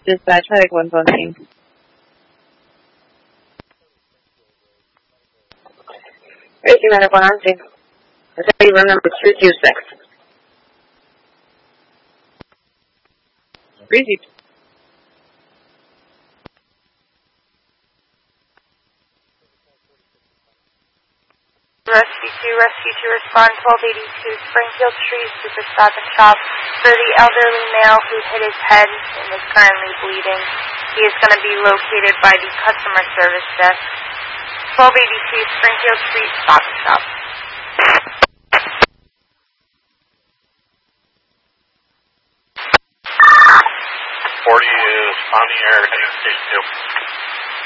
Dispatch, Headache 117. Racing Medic 116. Authority room number 226. Received. Rescue 2, respond 1282 Springfield Street, Super Stop and Shop for the elderly male who hit his head and is currently bleeding. He is going to be located by the customer service desk. 1282 Springfield Street, Stop and Shop. 40 is on the air, heading to station 2.